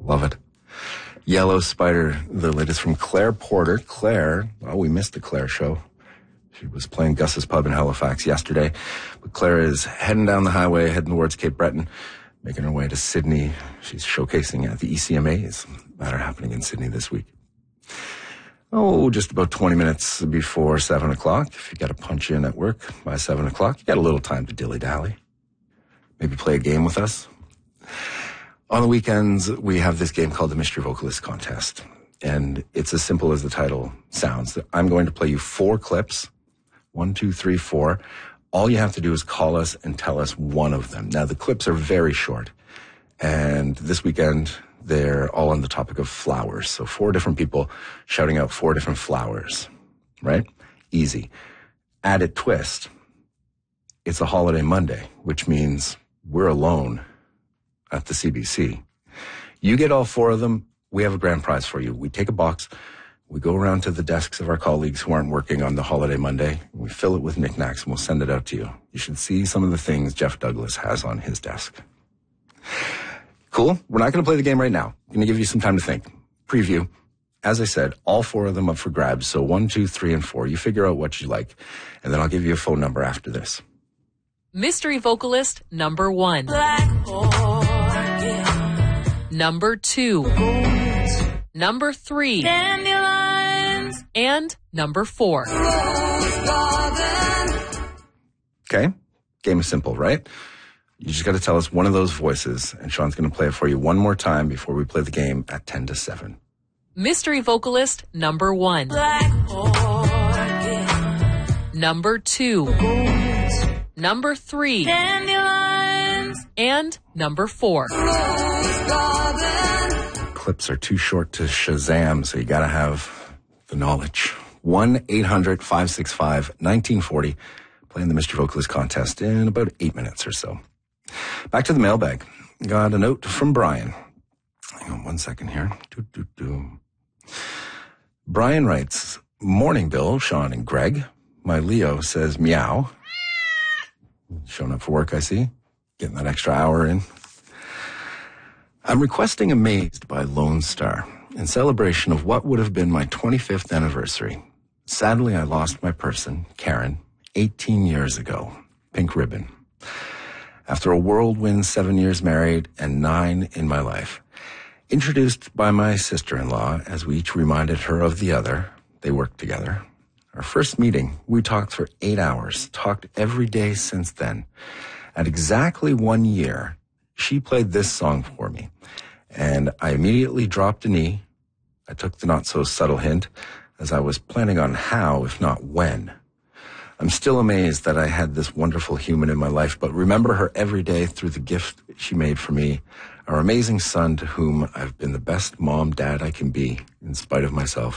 Love it. Yellow Spider, the latest from Claire Porter. Claire, we missed the Claire show. She was playing Gus's Pub in Halifax yesterday. But Claire is heading down the highway, heading towards Cape Breton, making her way to Sydney. She's showcasing at the ECMAs that are happening in Sydney this week. Just about 20 minutes before 7 o'clock. If you got to punch in at work by 7 o'clock, you got a little time to dilly-dally. Maybe play a game with us. On the weekends, we have this game called the Mystery Vocalist Contest. And it's as simple as the title sounds. I'm going to play you 4 clips. 1, 2, 3, 4. All you have to do is call us and tell us one of them. Now, the clips are very short. And this weekend, they're all on the topic of flowers. So 4 different people shouting out 4 different flowers, right? Easy. Added twist. It's a holiday Monday, which means we're alone at the CBC. You get all 4 of them. We have a grand prize for you. We take a box. We go around to the desks of our colleagues who aren't working on the holiday Monday. We fill it with knickknacks and we'll send it out to you. You should see some of the things Jeff Douglas has on his desk. Cool. We're not going to play the game right now. I'm going to give you some time to think. Preview. As I said, all 4 of them up for grabs. So 1, 2, 3, and 4. You figure out what you like. And then I'll give you a phone number after this. Mystery vocalist number 1. Number 2. Number 3. Dandelions. And number 4. Okay. Game is simple, right? You just got to tell us one of those voices, and Sean's going to play it for you one more time before we play the game at 10 to 7. Mystery vocalist number 1. Number 2. Number 3. Dandelions. And number 4. Clips are too short to Shazam, so you got to have the knowledge. 1-800-565-1940. Playing the Mystery Vocalist Contest in about 8 minutes or so. Back to the mailbag. Got a note from Brian. Hang on 1 second here. Brian writes, "Morning, Bill, Sean, and Greg. My Leo says meow." Showing up for work, I see. Getting that extra hour in. "I'm requesting Amazed by Lone Star in celebration of what would have been my 25th anniversary. Sadly, I lost my person, Karen, 18 years ago. Pink ribbon. After a whirlwind 7 years married and 9 in my life. Introduced by my sister-in-law as we each reminded her of the other. They worked together. Our first meeting, we talked for 8 hours, talked every day since then. At exactly 1 year, she played this song for me, and I immediately dropped a knee. I took the not-so-subtle hint, as I was planning on how, if not when. I'm still amazed that I had this wonderful human in my life, but remember her every day through the gift she made for me, our amazing son to whom I've been the best mom, dad I can be, in spite of myself.